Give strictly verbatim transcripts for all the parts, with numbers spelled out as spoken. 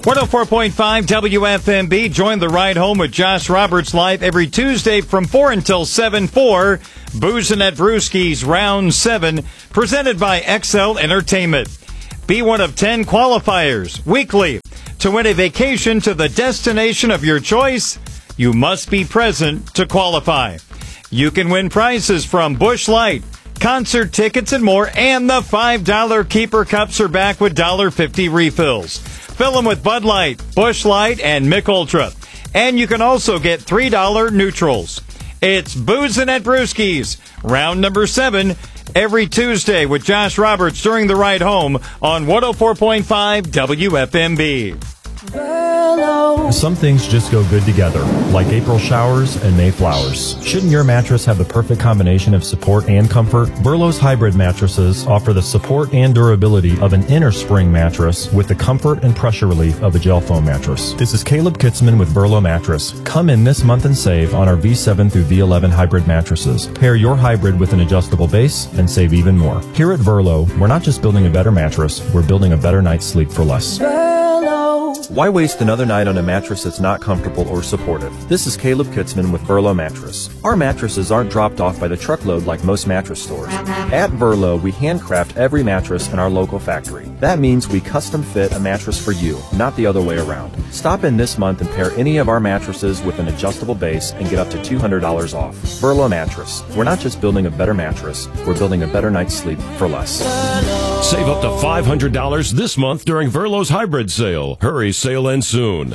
one oh four point five W F M B. Join the ride home with Josh Roberts live every Tuesday from four until seven for Boozin' at Brewski's Round seven, presented by X L Entertainment. Be one of ten qualifiers weekly to win a vacation to the destination of your choice. You must be present to qualify. You can win prizes from Busch Light, concert tickets, and more, and the five dollar Keeper Cups are back with one dollar fifty refills. Fill them with Bud Light, Busch Light, and Mick Ultra. And you can also get three dollar neutrals. It's Boozin' at Brewski's, round number seven, every Tuesday with Josh Roberts during the ride home on one oh four point five W F M B. Some things just go good together, like April showers and May flowers. Shouldn't your mattress have the perfect combination of support and comfort? Burlow's hybrid mattresses offer the support and durability of an inner spring mattress with the comfort and pressure relief of a gel foam mattress. This is Caleb Kitzman with Burlow Mattress. Come in this month and save on our V seven through V eleven hybrid mattresses. Pair your hybrid with an adjustable base and save even more. Here at Burlow, we're not just building a better mattress, we're building a better night's sleep for less. Why waste another night on a mattress that's not comfortable or supportive? This is Caleb Kitzman with Burlow Mattress. Our mattresses aren't dropped off by the truckload like most mattress stores. At Burlow, we handcraft every mattress in our local factory. That means we custom fit a mattress for you, not the other way around. Stop in this month and pair any of our mattresses with an adjustable base and get up to two hundred dollars off. Burlow Mattress. We're not just building a better mattress, we're building a better night's sleep for less. Save up to five hundred dollars this month during Burlow's hybrid sale. Hurry, sale ends soon.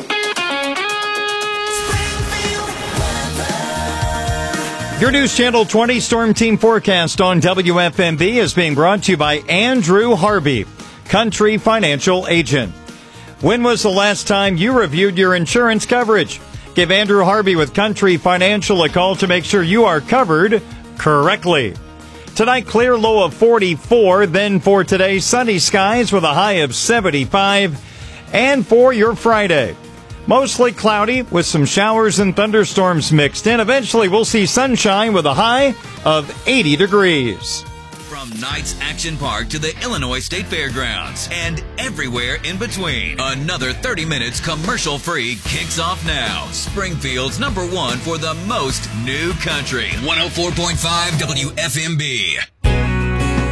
Your News Channel twenty Storm Team forecast on W F M B is being brought to you by Andrew Harvey, Country Financial Agent. When was the last time you reviewed your insurance coverage? Give Andrew Harvey with Country Financial a call to make sure you are covered correctly. Tonight, clear low of forty-four. Then for today, sunny skies with a high of seventy-five. And for your Friday, mostly cloudy with some showers and thunderstorms mixed in. Eventually, we'll see sunshine with a high of eighty degrees. From Knights Action Park to the Illinois State Fairgrounds and everywhere in between, another thirty minutes commercial-free kicks off now. Springfield's number one for the most new country. one oh four point five W F M B.